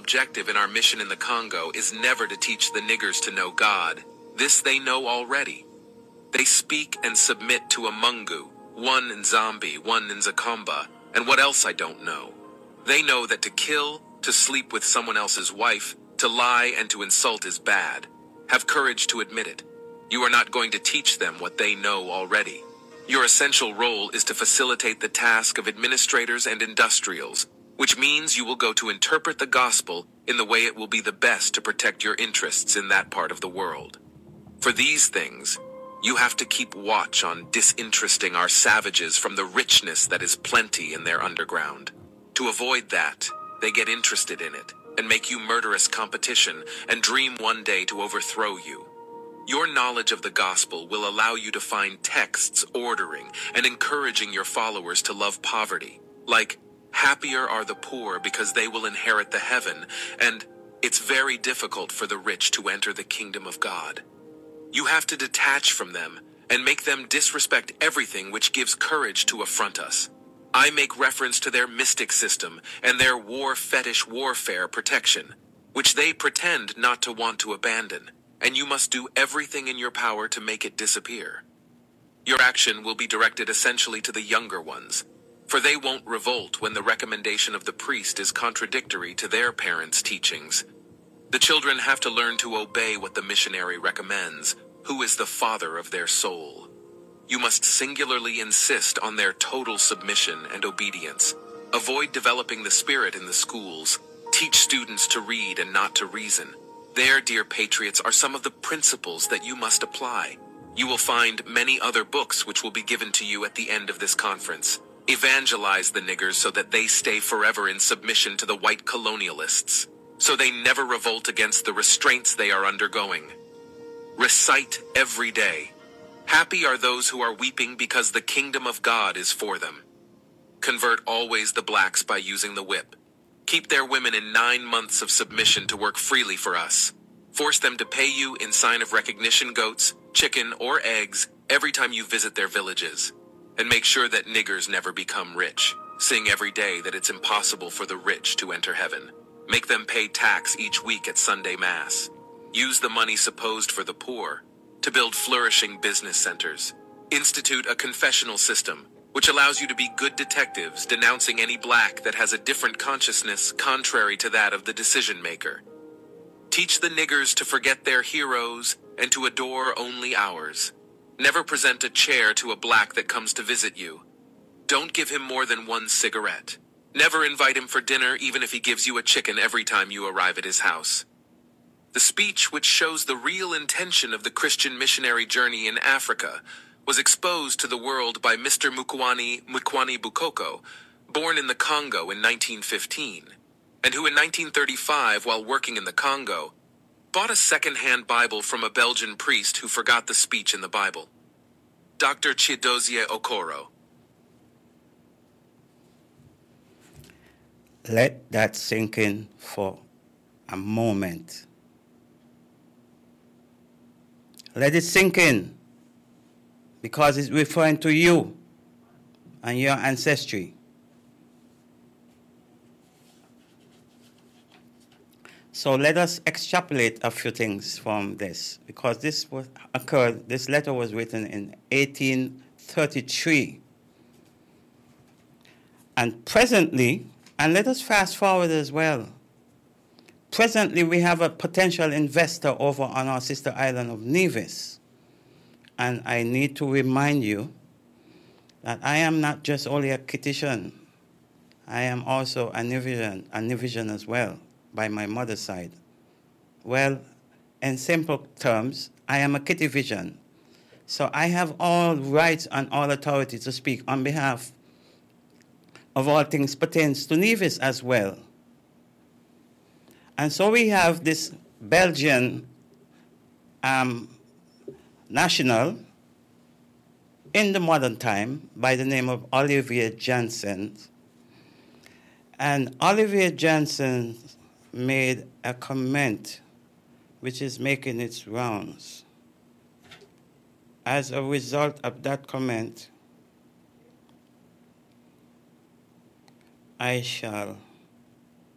objective in our mission in the Congo is never to teach the niggers to know God. This they know already. They speak and submit to a Mungu, one Nzambi, one Nzakomba, and what else I don't know. They know that to kill, to sleep with someone else's wife, to lie and to insult is bad. Have courage to admit it. You are not going to teach them what they know already. Your essential role is to facilitate the task of administrators and industrials, which means you will go to interpret the gospel in the way it will be the best to protect your interests in that part of the world. For these things, you have to keep watch on disinteresting our savages from the richness that is plenty in their underground. To avoid that, they get interested in it and make you murderous competition and dream one day to overthrow you. Your knowledge of the gospel will allow you to find texts ordering and encouraging your followers to love poverty, like, happier are the poor because they will inherit the heaven, and it's very difficult for the rich to enter the kingdom of God. You have to detach from them and make them disrespect everything which gives courage to affront us. I make reference to their mystic system and their war fetish warfare protection, which they pretend not to want to abandon, and you must do everything in your power to make it disappear. Your action will be directed essentially to the younger ones, for they won't revolt when the recommendation of the priest is contradictory to their parents' teachings. The children have to learn to obey what the missionary recommends, who is the father of their soul. You must singularly insist on their total submission and obedience. Avoid developing the spirit in the schools. Teach students to read and not to reason. There, dear patriots, are some of the principles that you must apply. You will find many other books which will be given to you at the end of this conference. Evangelize the niggers so that they stay forever in submission to the white colonialists, so they never revolt against the restraints they are undergoing. Recite every day. Happy are those who are weeping because the kingdom of God is for them. Convert always the blacks by using the whip. Keep their women in 9 months of submission to work freely for us. Force them to pay you in sign of recognition goats, chicken, or eggs every time you visit their villages. And make sure that niggers never become rich. Sing every day that it's impossible for the rich to enter heaven. Make them pay tax each week at Sunday Mass. Use the money supposed for the poor to build flourishing business centers. Institute a confessional system which allows you to be good detectives, denouncing any black that has a different consciousness contrary to that of the decision maker. Teach the niggers to forget their heroes and to adore only ours. Never present a chair to a black that comes to visit you. Don't give him more than 1 cigarette. Never invite him for dinner even if he gives you a chicken every time you arrive at his house. The speech which shows the real intention of the Christian missionary journey in Africa was exposed to the world by Mr. Mukwani Bukoko, born in the Congo in 1915, and who in 1935, while working in the Congo, bought a second-hand Bible from a Belgian priest who forgot the speech in the Bible. Dr. Chidozie Okoro. Let that sink in for a moment. Let it sink in, because it's referring to you and your ancestry. So let us extrapolate a few things from this, because this letter was written in 1833. And presently, and let us fast forward as well. Presently, we have a potential investor over on our sister island of Nevis. And I need to remind you that I am not just only a Kittitian. I am also a Nevisian as well, by my mother's side. Well, in simple terms, I am a Kittivision. So I have all rights and all authority to speak on behalf of all things pertains to Nevis as well. And so we have this Belgian national in the modern time by the name of Olivier Janssen. And Olivier Janssen made a comment which is making its rounds. As a result of that comment, I shall